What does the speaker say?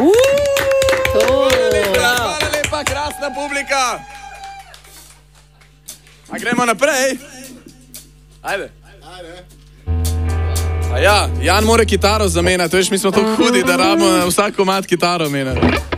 Hvala lepa, krasna publika. A gremo naprej? Ajde. A ja, Jan mora kitaro zamenjati, veš, mi smo tako hudi, da rabimo vsak komad kitaro menjati.